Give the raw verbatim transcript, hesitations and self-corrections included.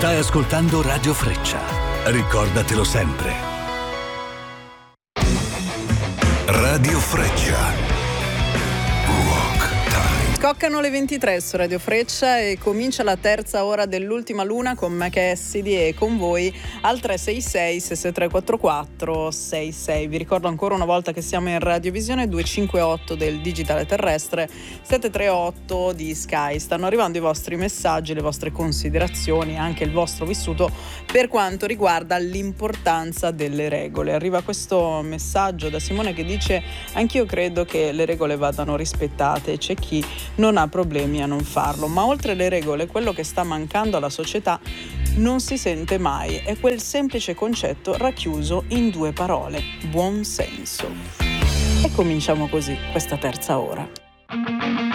Stai ascoltando Radio Freccia. Ricordatelo sempre. Radio Freccia. Scoccano le ventitré su Radio Freccia e comincia la terza ora dell'ultima luna con me che è Cassidy e con voi al tre sei sei sei sei tre quattro quattro sei sei. Vi ricordo ancora una volta che siamo in radiovisione duecentocinquantotto del digitale terrestre, settecentotrentotto di Sky. Stanno arrivando i vostri messaggi, le vostre considerazioni, anche il vostro vissuto per quanto riguarda l'importanza delle regole. Arriva questo messaggio da Simone che dice: anch'io credo che le regole vadano rispettate, c'è chi non ha problemi a non farlo, ma oltre le regole quello che sta mancando alla società non si sente mai, è quel semplice concetto racchiuso in due parole: buon senso. E cominciamo così questa terza ora.